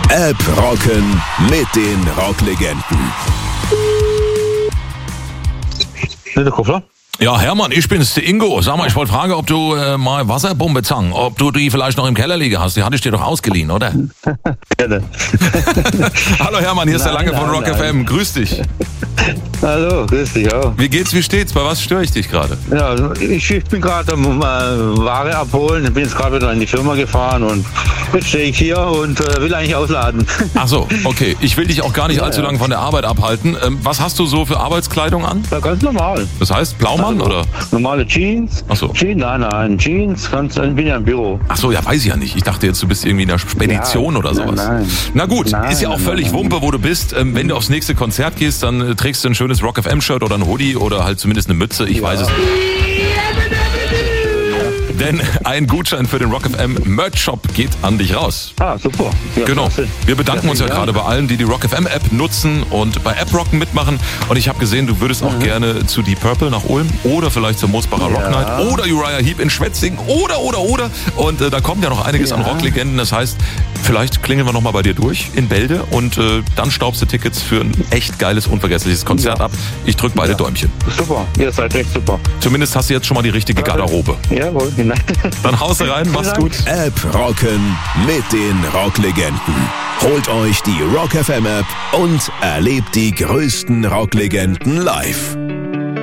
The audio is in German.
App rocken mit den Rocklegenden. Der Kofler? Ja, Hermann, ich bin's, der Ingo. Sag mal, ich wollte fragen, ob du mal Wasserbombe zangen, ob du die vielleicht noch im Keller liegen hast. Die hatte ich dir doch ausgeliehen, oder? Gerne. Hallo Hermann, hier ist der Lange von Rock FM. Grüß dich. Hallo, grüß dich auch. Wie geht's, wie steht's? Bei was störe ich dich gerade? Ja, ich bin gerade am Ware abholen. Ich bin jetzt gerade wieder in die Firma gefahren und jetzt stehe ich hier und will eigentlich ausladen. Ach so, okay. Ich will dich auch gar nicht allzu lange von der Arbeit abhalten. Was hast du so für Arbeitskleidung an? Ja, ganz normal. Das heißt Blaumann, oder? Normale Jeans. Ach so. Jeans, nein, Jeans. Ich bin ja im Büro. Ach so, ja, weiß ich ja nicht. Ich dachte jetzt, du bist irgendwie in der Spedition oder sowas. Nein. Na gut, Nein, ist ja auch völlig nein. Wumpe, wo du bist. Wenn du aufs nächste Konzert gehst, dann trägst du ein schönes Rock FM-Shirt oder ein Hoodie oder halt zumindest eine Mütze. Ich weiß es nicht. Denn ein Gutschein für den Rock FM Merch Shop geht an dich raus. Ah, super. Ja, Genau. klasse. Wir bedanken uns ja vielen gerade bei allen, die die Rock FM App nutzen und bei App Rocken mitmachen. Und ich habe gesehen, du würdest auch gerne zu Deep Purple nach Ulm oder vielleicht zur Moosbacher Rock Night oder Uriah Heep in Schwetzingen oder. Und da kommt ja noch einiges an Rocklegenden. Das heißt, vielleicht klingeln wir nochmal bei dir durch in Bälde und dann staubst du Tickets für ein echt geiles, unvergessliches Konzert ab. Ich drück beide Däumchen. Super, ihr seid echt super. Zumindest hast du jetzt schon mal die richtige Garderobe. Jawohl, genau. Dann haust du rein, mach's gut. App rocken mit den Rocklegenden. Holt euch die Rock FM App und erlebt die größten Rocklegenden live.